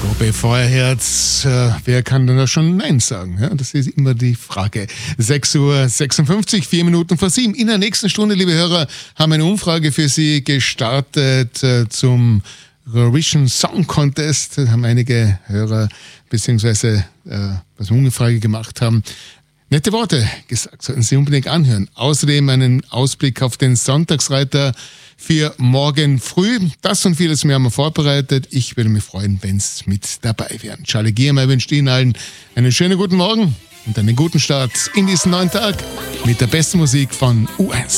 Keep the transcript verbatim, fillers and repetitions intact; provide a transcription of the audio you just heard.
Gruppe Feuerherz, äh, wer kann denn da schon Nein sagen? Ja, das ist immer die Frage. sechs Uhr sechsundfünfzig, vier Minuten vor sieben. In der nächsten Stunde, liebe Hörer, haben wir eine Umfrage für Sie gestartet äh, zum Eurovision Song Contest. Da haben einige Hörer beziehungsweise äh, was wir Umfrage gemacht haben, nette Worte gesagt, sollten Sie unbedingt anhören. Außerdem einen Ausblick auf den Sonntagsreiter für morgen früh. Das und vieles mehr haben wir vorbereitet. Ich würde mich freuen, wenn es mit dabei wären. Charlie Giermeier wünscht Ihnen allen einen schönen guten Morgen und einen guten Start in diesen neuen Tag mit der besten Musik von U eins.